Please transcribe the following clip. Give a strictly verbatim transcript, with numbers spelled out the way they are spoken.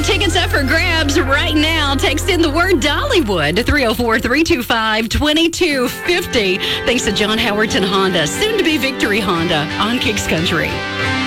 tickets up for grabs right now. Text in the word Dollywood to three oh four, three two five, two two five oh. Thanks to John Howerton Honda, soon to be Victory Honda on Kicks Country.